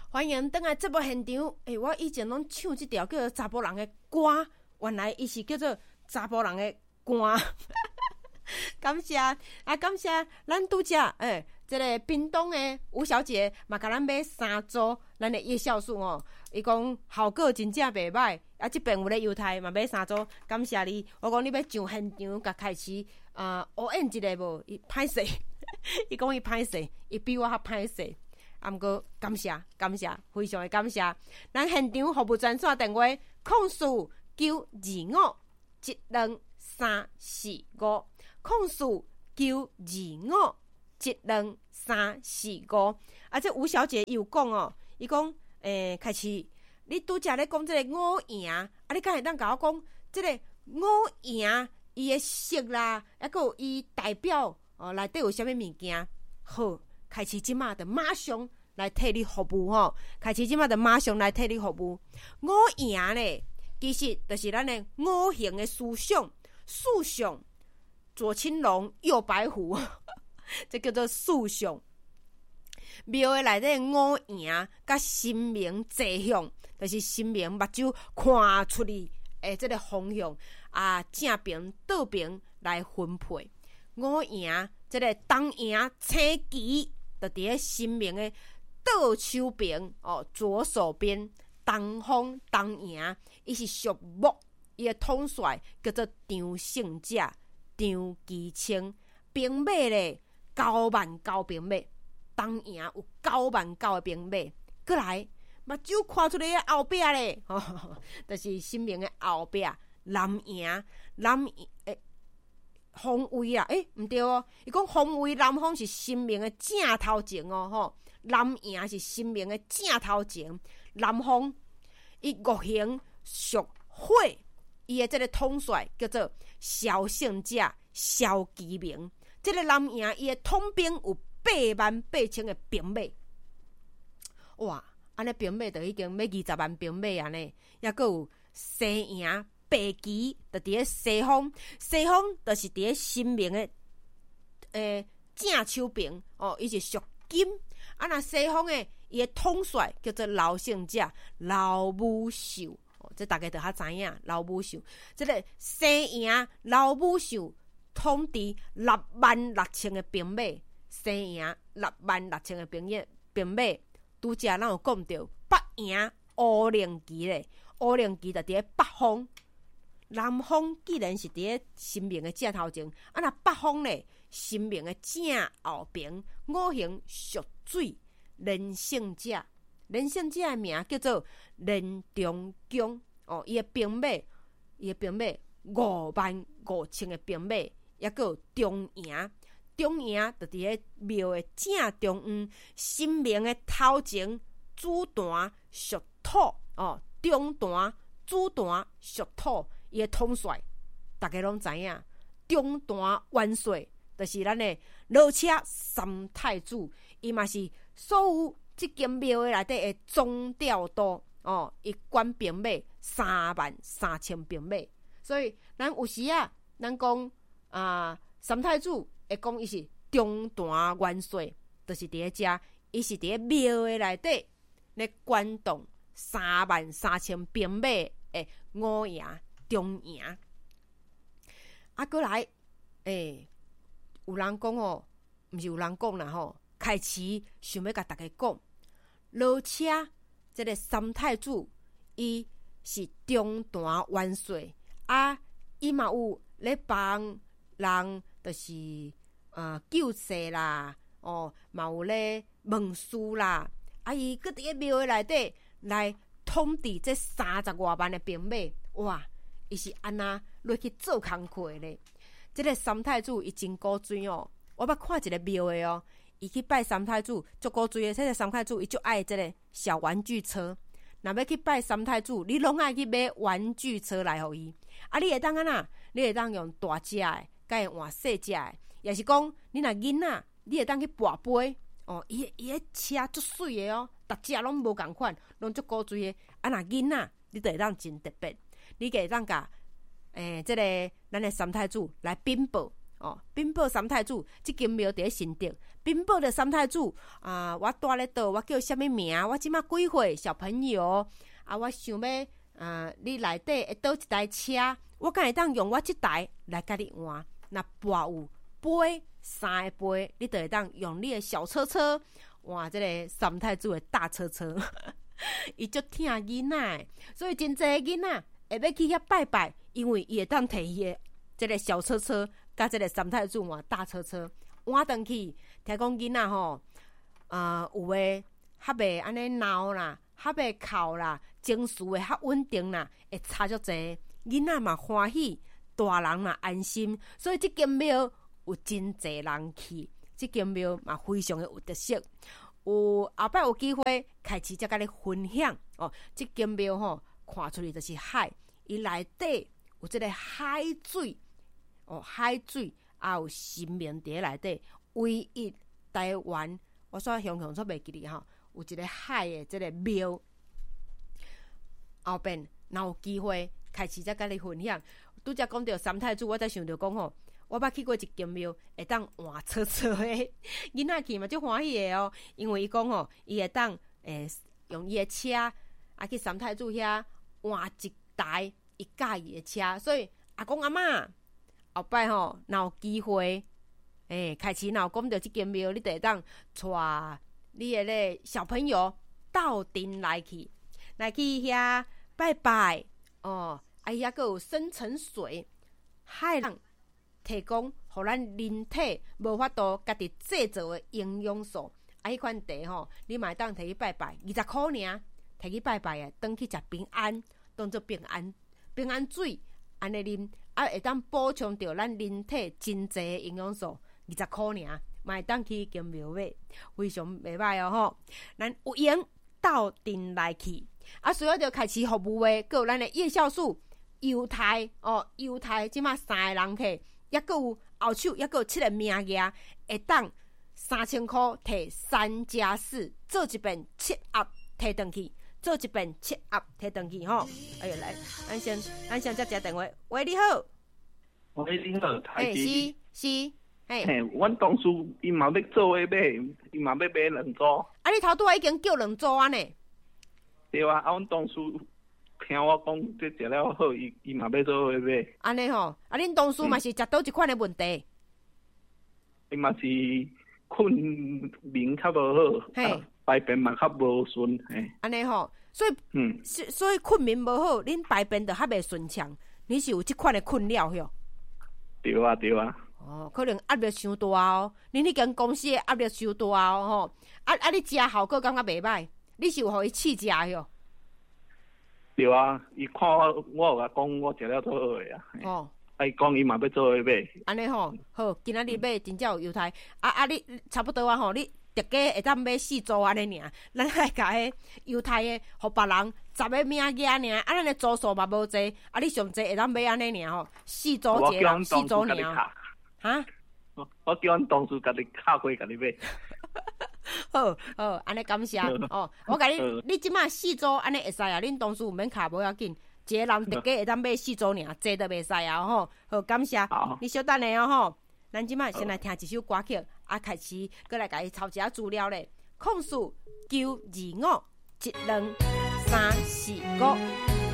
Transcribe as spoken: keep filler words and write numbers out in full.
欢迎登来节目现场。诶、欸，我以前拢唱这条叫做查甫人的歌，原来伊是叫做查甫人的歌。感谢啊，感谢咱拄则诶，这个屏东的吴小姐嘛，甲咱买三组咱的叶酵素哦。伊讲效果真正袂歹，啊，这边有咧犹太嘛买三组，感谢你。我讲你要上现场，甲开始啊，乌演一个无？伊歹势，伊讲伊歹势，伊比我较歹势。啊，毋过感谢感谢，非常的感谢。咱现场服务专线电话：空四九二五一两三四五。控诉九二五一两三四五。啊，这吴小姐有讲哦，伊讲诶，开始你拄则咧讲这个五营，啊，你敢会当甲我讲这个五营伊的色啦，还佫有伊代表哦内底有啥物物件？好，开始即马就马上来替你服务吼，开始即马就马上来替你服务。五营咧，其实就是咱的五行的思想，思想。左青龙，右白虎，这叫做四象。庙的内底五营，甲神明坐向，就是神明目睭看出去诶，这个方向啊，正平倒平来分配。五营，这个东营青旗，就伫咧神明的倒手边哦，左手边东方东营，伊是属木，伊的统帅叫做张胜者。张其清，兵马咧九万九兵马，东营有九万九的兵马，过来目睭看出来后壁咧，吼、哦，就是神明的后壁南营，南营诶，方位啦，诶，毋对哦，伊讲方位南方是神明的正头前哦，吼，南营是神明的正头前，南方伊五行属火。伊的这个统帅叫做萧胜者萧其明，这个南营伊的统兵有八万八千的兵马，哇！安尼兵马就已经要二十万兵马安尼，也佫有西营白旗，就伫咧西方，西方就是伫咧神明的诶正手边哦，伊是属金。啊，那西方的伊的统帅叫做老胜者老武秀。这大家都较知影，老武秀，这个西营老武秀统治六万六千的兵马，西营六万六千的兵役兵马，拄则咱有讲到北营乌灵旗咧，乌灵旗就伫咧北方，南方既然是伫咧神明的正头前，啊那北方咧神明的正后边，五行属水，连胜者。连胜者的名叫做连中强哦，伊的兵马，伊的兵马五万五千的兵马，也佫有中营，中营就伫咧庙的正中央，神明的头前，主坛属土哦，中坛主坛属土，伊的统帅大家拢知影，中坛元帅就是咱的老车三太子，伊嘛是所有。这间庙的内底的总调度哦，伊管兵马三万三千兵马，所以咱有时啊，咱讲啊，三太子会讲伊是中坛元帅，就是伫咧遮，伊是伫咧庙的内底咧管动三万三千兵马的五营中营。啊，过来，诶、欸，有人讲哦，毋是有人讲啦吼，开始想要甲大家讲。老车这个三太子，伊是中坛元帅啊，伊嘛有咧帮人，就是呃救世啦，哦，嘛有咧问事啦，啊，伊搁伫个庙的内底来统治这三十外万的兵马，哇，伊是安那落去做工课咧？这个三太子伊真古锥哦，我捌看一个庙的哦。伊去拜三太子，足古锥的。这个三太子伊就爱这个小玩具车。若要去拜三太子，你拢爱去买玩具车来互伊。啊，你会当安那？你会当用大只的，甲会换细只的。也是讲，你若囡仔，你会当去跋杯哦。伊伊个车足水的哦，逐只拢无共款，拢足古锥的。啊，若囡仔，你就会当真特别。你会当甲诶，这个咱的三太子来禀报哦，禀报三太子，即间庙伫咧新竹。禀报着三太子啊、呃，我住咧倒，我叫啥物名？我即马几岁？小朋友啊，我想要啊、呃，你内底会倒一台车，我敢会当用我即台来甲你换。若跋有杯三个杯，你就会当用你的小车车换即个三太子的大车车。伊足疼囡仔，所以真济囡仔会要去遐拜拜，因为伊会当摕伊的即个小车车，甲即个三太子换大车车换转去。听讲囡仔吼，呃，有诶较袂安尼闹啦，较袂哭啦，情绪会较稳定啦，会差足济。囡仔嘛欢喜，大人嘛安心，所以即间庙有真济人去，即间庙嘛非常的有特色。有后摆有机会开始才甲你分享哦。即间庙吼，看出去就是海，伊内底有即个海水哦，海水也有神明伫内底。唯一台湾，我煞想想煞袂记哩吼，有一个海的即个庙。后边若有机会开始才甲你分享。拄则讲到三太子，我才想着讲吼。我捌去过一间庙，会当换车车的囡仔去嘛，足欢喜的哦。因为伊讲吼，伊会当诶、欸、用伊的车啊去三太子遐换一台伊喜意的车，所以阿公阿嬷后摆吼，若有机会诶、欸、开始若有讲到即间庙，你就会当带你的咧小朋友到阵来去，来去遐拜拜哦。啊，遐佫有深层水海浪。提供互咱人体无法度家己制造的营养素，啊，迄款茶吼，你嘛会当摕去拜拜，二十箍尔，摕去拜拜诶，转去食平安，当做平安平安水，安尼啉，啊，会当补充着咱人体真济诶营养素，二十箍尔，嘛会当去间庙买，非常袂歹哦吼。咱有闲到阵来去，啊，随后就开始服务诶，佮有咱诶夜宵素、犹太哦，犹太即马三个人去。抑佫有后手，抑佫有七个名额，会当三千箍摕三加四，做一遍七盒摕转去，做一遍七盒摕转去吼。哎呀，来，咱先，咱先接一个电话。喂，你好。 喂，你好，台是是，嘿。 嘿，阮同事伊嘛要做伙买，伊嘛要买两组。 啊，你头拄仔已经叫两组啊呢？ 对啊，啊，阮同事。听我讲，这食了好，伊伊嘛要做伙买。 安尼吼，啊，恁同事嘛是食倒一款的问题？ 伊嘛、嗯、是困眠较无好，嘿，排便嘛较无顺，嘿。安尼吼，所以，嗯，所以困眠无好，恁排便就较袂顺畅，你是有即款的困扰哟？ 对啊，对啊。 哦，可能压力伤大哦，恁迄间公司的压力伤大哦吼。啊啊，你食效果感觉袂歹，你是有互伊试食哟？ 对啊，伊看我，我有甲讲，我食了做好诶啊。哦，啊，伊讲伊嘛要做伙买。 安尼吼，好，今仔日买真正有犹太。啊啊，你差不多啊吼，你特价会当买四组安尼尔，咱来甲迄犹太诶，互别人十个名额尔，啊，咱诶组数嘛无济，啊，你上济会当买安尼尔吼，四组一个人，四组尔。哈？ 我叫阮同事家己敲开家己买。 好好，安尼感谢哦。我甲你，你即马四组安尼会使啊？恁同事毋免卡无要紧，一个人特价会当买四组尔，这都袂使啊吼。好，感谢。你稍等下哦吼。咱即马先来听一首歌曲，啊，开始过来甲伊抄一下资料咧。控诉九二五一两三四五。